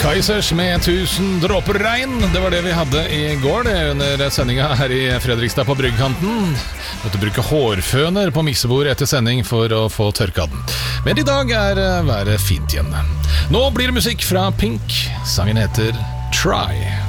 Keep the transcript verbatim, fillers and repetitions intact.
Kaizers med tusen dråper regn. Det var det vi hadde i går det under sendinga her i Fredrikstad på Bryggkanten. Måtte bruke hårføner på miksebordet etter sending for å få tørka den. Men i dag er været fint igjen. Nå blir det musikk fra Pink. Sangen heter Try.